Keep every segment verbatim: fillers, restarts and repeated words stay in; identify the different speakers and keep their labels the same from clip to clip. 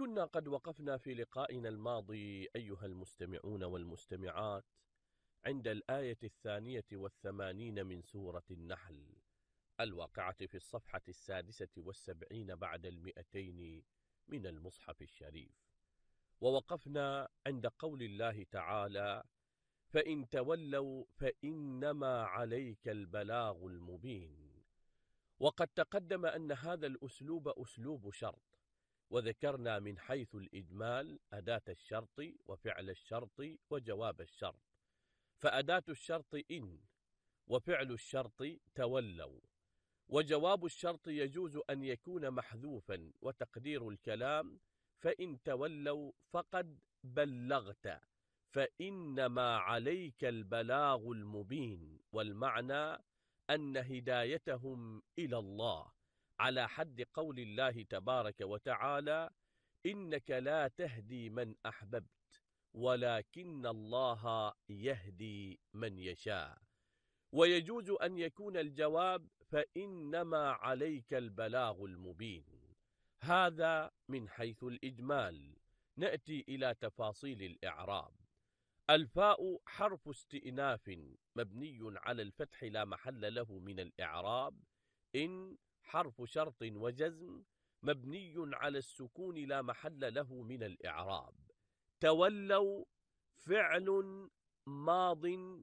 Speaker 1: كنا قد وقفنا في لقائنا الماضي أيها المستمعون والمستمعات عند الآية الثانية والثمانين من سورة النحل الواقعة في الصفحة السادسة والسبعين بعد المئتين من المصحف الشريف، ووقفنا عند قول الله تعالى: فإن تولوا فإنما عليك البلاغ المبين. وقد تقدم أن هذا الأسلوب أسلوب شرط، وذكرنا من حيث الإجمال أداة الشرط وفعل الشرط وجواب الشرط. فأداة الشرط إن، وفعل الشرط تولوا، وجواب الشرط يجوز أن يكون محذوفا، وتقدير الكلام: فإن تولوا فقد بلغت، فإنما عليك البلاغ المبين. والمعنى أن هدايتهم إلى الله، على حد قول الله تبارك وتعالى: إنك لا تهدي من أحببت ولكن الله يهدي من يشاء. ويجوز أن يكون الجواب: فإنما عليك البلاغ المبين. هذا من حيث الإجمال. نأتي إلى تفاصيل الإعراب. الفاء حرف استئناف مبني على الفتح لا محل له من الإعراب. إن حرف شرط وجزم مبني على السكون لا محل له من الإعراب. تولوا فعل ماض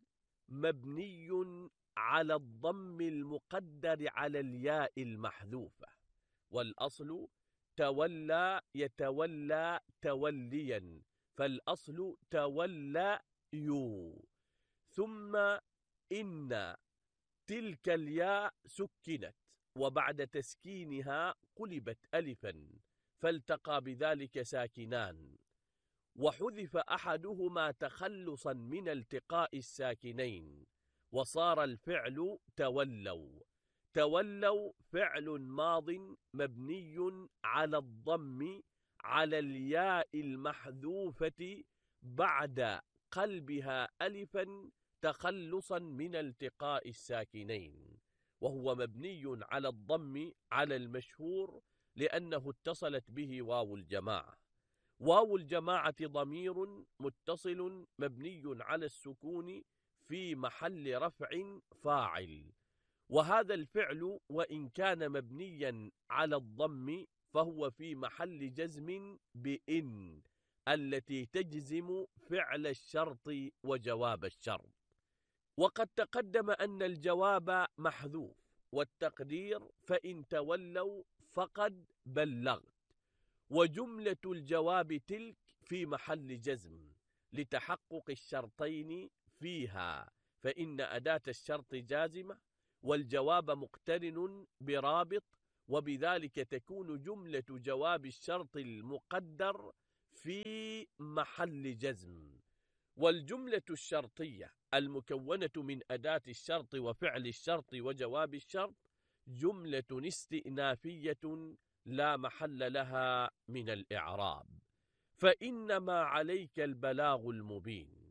Speaker 1: مبني على الضم المقدر على الياء المحذوفة، والأصل تولى يتولى توليا، فالأصل تولى يو. ثم إن تلك الياء سكنت، وبعد تسكينها قلبت ألفا، فالتقى بذلك ساكنان، وحذف أحدهما تخلصا من التقاء الساكنين، وصار الفعل تولوا. تولوا فعل ماض مبني على الضم على الياء المحذوفة بعد قلبها ألفا تخلصا من التقاء الساكنين، وهو مبني على الضم على المشهور لأنه اتصلت به واو الجماعة. واو الجماعة ضمير متصل مبني على السكون في محل رفع فاعل. وهذا الفعل وإن كان مبنيا على الضم فهو في محل جزم بإن التي تجزم فعل الشرط وجواب الشرط. وقد تقدم أن الجواب محذوف، والتقدير: فإن تولوا فقد بلغت. وجملة الجواب تلك في محل جزم لتحقق الشرطين فيها، فإن أداة الشرط جازمة والجواب مقترن برابط، وبذلك تكون جملة جواب الشرط المقدر في محل جزم. والجملة الشرطية المكونة من أداة الشرط وفعل الشرط وجواب الشرط جملة استئنافية لا محل لها من الإعراب. فإنما عليك البلاغ المبين.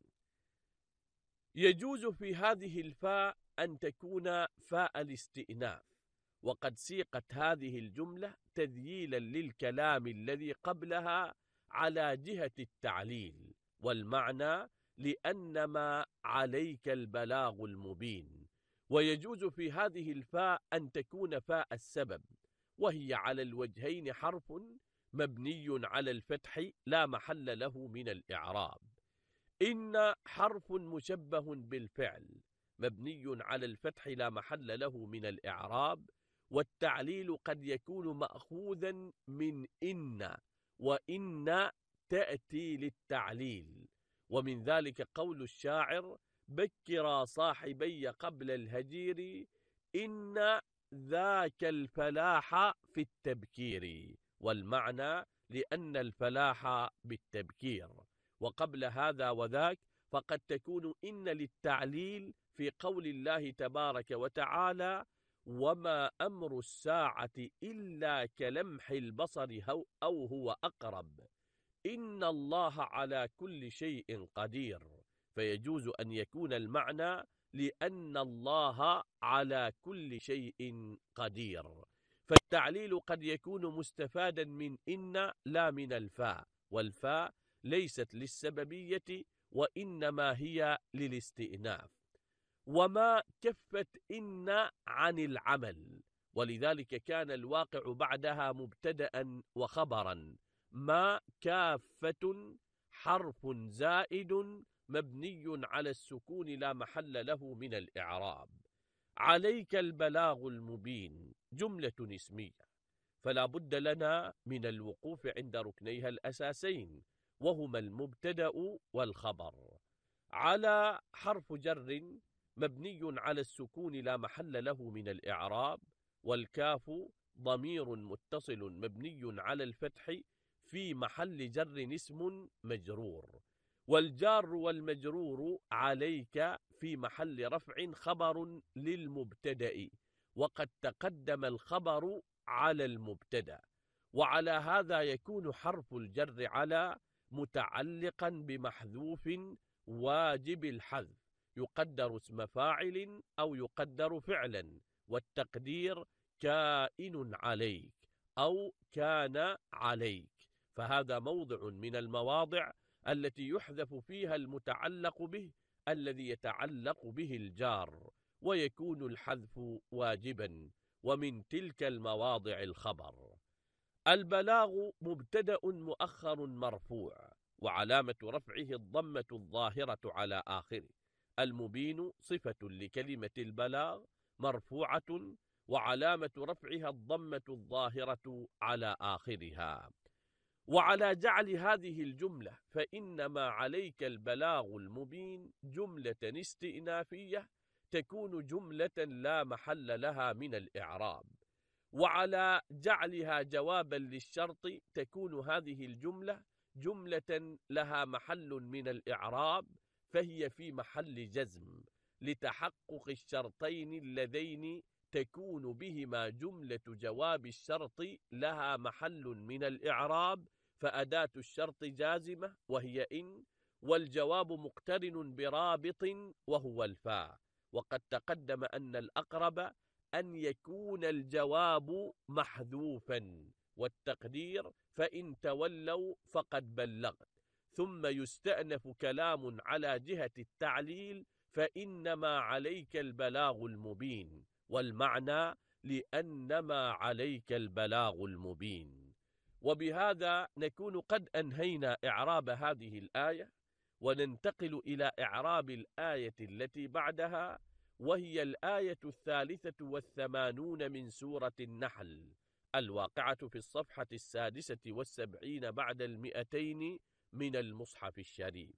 Speaker 1: يجوز في هذه الفاء أن تكون فاء الاستئناف، وقد سيقت هذه الجملة تذييلا للكلام الذي قبلها على جهة التعليل، والمعنى: لأنما عليك البلاغ المبين. ويجوز في هذه الفاء أن تكون فاء السبب، وهي على الوجهين حرف مبني على الفتح لا محل له من الإعراب. إن حرف مشبه بالفعل مبني على الفتح لا محل له من الإعراب، والتعليل قد يكون مأخوذا من إن، وإن تأتي للتعليل. ومن ذلك قول الشاعر: بكرا صاحبي قبل الهجير إن ذاك الفلاح في التبكير. والمعنى: لأن الفلاح بالتبكير. وقبل هذا وذاك فقد تكون إن للتعليل في قول الله تبارك وتعالى: وما أمر الساعة إلا كلمح البصر أو هو أقرب إن الله على كل شيء قدير. فيجوز أن يكون المعنى: لأن الله على كل شيء قدير. فالتعليل قد يكون مستفادا من إن لا من الفاء، والفاء ليست للسببية وإنما هي للاستئناف. وما كفت إن عن العمل، ولذلك كان الواقع بعدها مبتدأ وخبرا. ما كافة حرف زائد مبني على السكون لا محل له من الإعراب. عليك البلاغ المبين جملة اسمية، فلا بد لنا من الوقوف عند ركنيها الأساسين، وهما المبتدأ والخبر. على حرف جر مبني على السكون لا محل له من الإعراب، والكاف ضمير متصل مبني على الفتح في محل جر اسم مجرور، والجار والمجرور عليك في محل رفع خبر للمبتدأ، وقد تقدم الخبر على المبتدأ. وعلى هذا يكون حرف الجر على متعلقا بمحذوف واجب الحذف، يقدر اسم فاعل أو يقدر فعلا، والتقدير كائن عليك أو كان عليك، فهذا موضع من المواضع التي يحذف فيها المتعلق به الذي يتعلق به الجار، ويكون الحذف واجبا، ومن تلك المواضع الخبر. البلاغ مبتدأ مؤخر مرفوع، وعلامة رفعه الضمة الظاهرة على آخره. المبين صفة لكلمة البلاغ مرفوعة، وعلامة رفعها الضمة الظاهرة على آخرها. وعلى جعل هذه الجملة فإنما عليك البلاغ المبين جملة استئنافية تكون جملة لا محل لها من الإعراب، وعلى جعلها جوابا للشرط تكون هذه الجملة جملة لها محل من الإعراب، فهي في محل جزم لتحقق الشرطين اللذين تكون بهما جملة جواب الشرط لها محل من الإعراب، فأداة الشرط جازمة وهي إن، والجواب مقترن برابط وهو الفاء. وقد تقدم أن الأقرب أن يكون الجواب محذوفا، والتقدير فإن تولوا فقد بلغت، ثم يستأنف كلام على جهة التعليل فإنما عليك البلاغ المبين، والمعنى لأنما عليك البلاغ المبين. وبهذا نكون قد أنهينا إعراب هذه الآية، وننتقل إلى إعراب الآية التي بعدها، وهي الآية الثالثة والثمانون من سورة النحل، الواقعة في الصفحة السادسة والسبعين بعد المئتين من المصحف الشريف.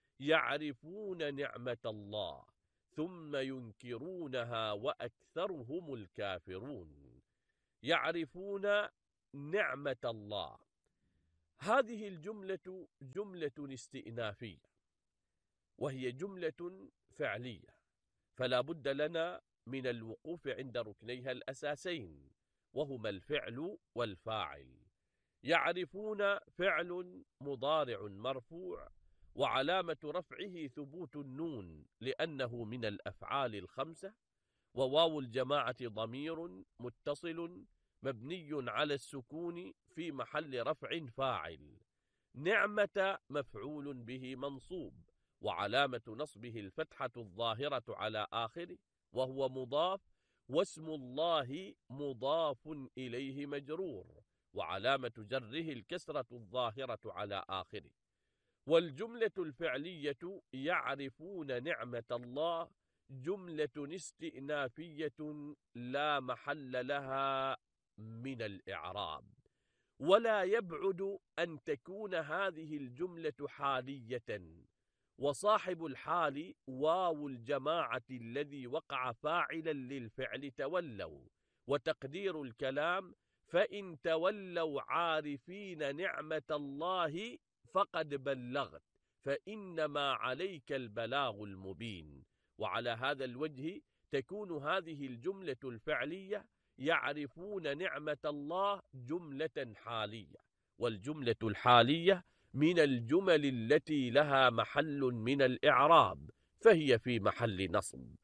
Speaker 1: يعرفون نعمة الله ثم ينكرونها وأكثرهم الكافرون. يعرفون نعمة الله، هذه الجملة جملة استئنافية، وهي جملة فعلية، فلا بد لنا من الوقوف عند ركنيها الأساسين، وهما الفعل والفاعل. يعرفون فعل مضارع مرفوع، وعلامة رفعه ثبوت النون لأنه من الأفعال الخمسة، وواو الجماعة ضمير متصل مبني على السكون في محل رفع فاعل. نعمة مفعول به منصوب، وعلامة نصبه الفتحة الظاهرة على آخره وهو مضاف، واسم الله مضاف إليه مجرور، وعلامة جره الكسرة الظاهرة على آخره. والجملة الفعلية يعرفون نعمة الله جملة استئنافية لا محل لها من الإعراب، ولا يبعد أن تكون هذه الجملة حالية، وصاحب الحال واو الجماعة الذي وقع فاعلا للفعل تولوا، وتقدير الكلام فإن تولوا عارفين نعمة الله فقد بلغت فإنما عليك البلاغ المبين. وعلى هذا الوجه تكون هذه الجملة الفعلية يعرفون نعمة الله جملة حالية، والجملة الحالية من الجمل التي لها محل من الإعراب، فهي في محل نصب.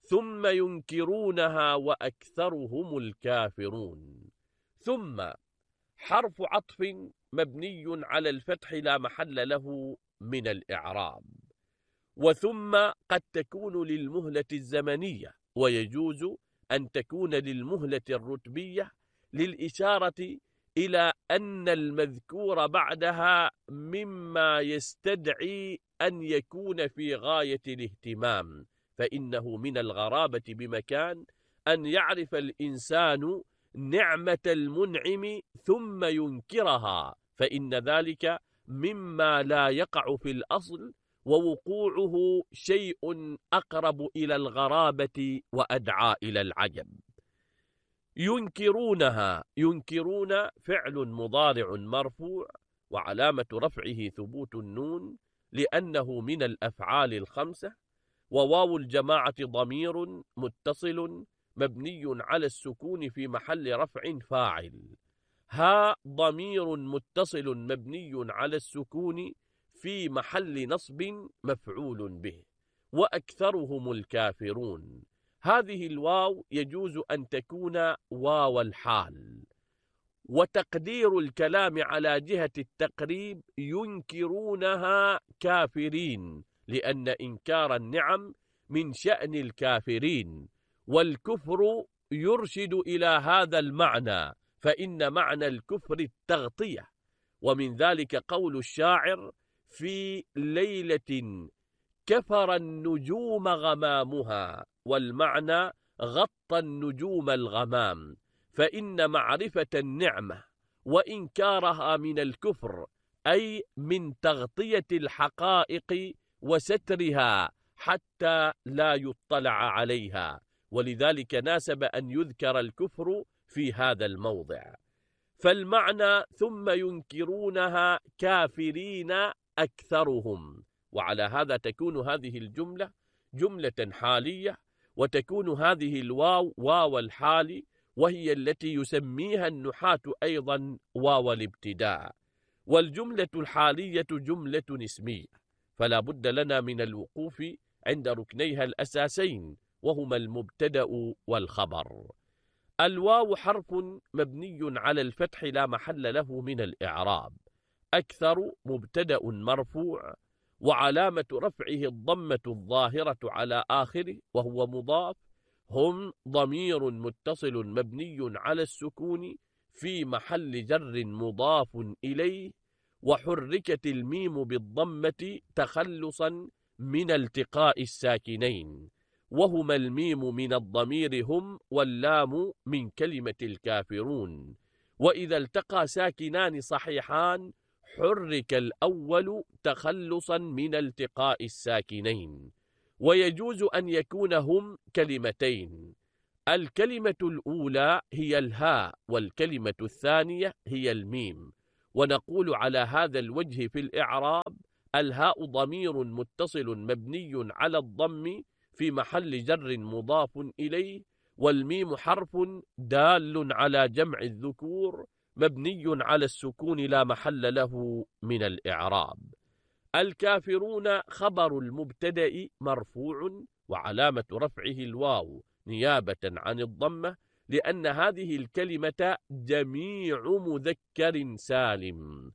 Speaker 1: ثم ينكرونها وأكثرهم الكافرون. ثم حرف عطف مبني على الفتح لا محل له من الإعراب. وثم قد تكون للمهلة الزمنية، ويجوز أن تكون للمهلة الرتبية، للإشارة إلى أن المذكور بعدها مما يستدعي أن يكون في غاية الاهتمام، فإنه من الغرابة بمكان أن يعرف الإنسان نعمة المنعم ثم ينكرها، فإن ذلك مما لا يقع في الأصل، ووقوعه شيء أقرب إلى الغرابة وأدعى إلى العجب. ينكرونها، ينكرون فعل مضارع مرفوع وعلامة رفعه ثبوت النون لأنه من الأفعال الخمسة، وواو الجماعة ضمير متصل مبني على السكون في محل رفع فاعل. ها ضمير متصل مبني على السكون في محل نصب مفعول به. وأكثرهم الكافرون، هذه الواو يجوز أن تكون واو الحال، وتقدير الكلام على جهة التقريب ينكرونها كافرين، لأن إنكار النعم من شأن الكافرين، والكفر يرشد إلى هذا المعنى، فإن معنى الكفر التغطية. ومن ذلك قول الشاعر: في ليلة كفر النجوم غمامها، والمعنى غطى النجوم الغمام، فإن معرفة النعمة وإنكارها من الكفر، أي من تغطية الحقائق وسترها حتى لا يطلع عليها، ولذلك ناسب أن يذكر الكفر في هذا الموضع. فالمعنى ثم ينكرونها كافرين أكثرهم، وعلى هذا تكون هذه الجملة جملة حالية، وتكون هذه الواو واو الحال، وهي التي يسميها النحاة أيضا واو الابتداء. والجملة الحالية جملة اسمية، فلا بد لنا من الوقوف عند ركنيها الأساسين، وهما المبتدأ والخبر. الواو حرف مبني على الفتح لا محل له من الإعراب. أكثر مبتدأ مرفوع وعلامة رفعه الضمة الظاهرة على آخره وهو مضاف. هم ضمير متصل مبني على السكون في محل جر مضاف إليه، وحركت الميم بالضمة تخلصا من التقاء الساكنين، وهما الميم من الضمير هم، واللام من كلمة الكافرون. وإذا التقى ساكنان صحيحان حرك الأول تخلصا من التقاء الساكنين. ويجوز أن يكون هم كلمتين، الكلمة الأولى هي الهاء والكلمة الثانية هي الميم. ونقول على هذا الوجه في الإعراب: الهاء ضمير متصل مبني على الضم في محل جر مضاف إليه، والميم حرف دال على جمع الذكور مبني على السكون لا محل له من الإعراب. الكافرون خبر المبتدأ مرفوع وعلامة رفعه الواو نيابة عن الضمة، لأن هذه الكلمة جميع مذكر سالم.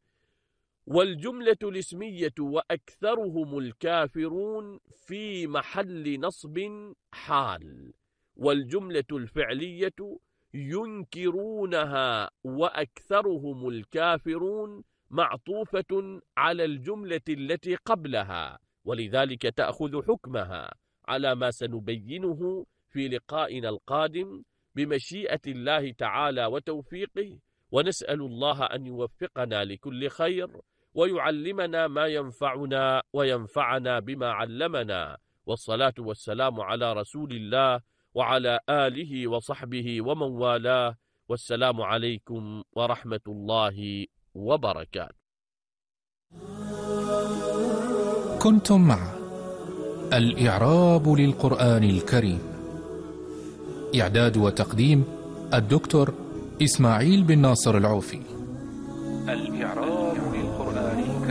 Speaker 1: والجملة الاسمية وأكثرهم الكافرون في محل نصب حال. والجملة الفعلية ينكرونها وأكثرهم الكافرون معطوفة على الجملة التي قبلها، ولذلك تأخذ حكمها على ما سنبينه في لقائنا القادم بمشيئة الله تعالى وتوفيقه. ونسأل الله أن يوفقنا لكل خير، ويعلمنا ما ينفعنا وينفعنا بما علمنا. والصلاة والسلام على رسول الله وعلى آله وصحبه ومن والاه، والسلام عليكم ورحمة الله وبركاته.
Speaker 2: كنتم مع الإعراب للقرآن الكريم، إعداد وتقديم الدكتور إسماعيل بن ناصر العوفي.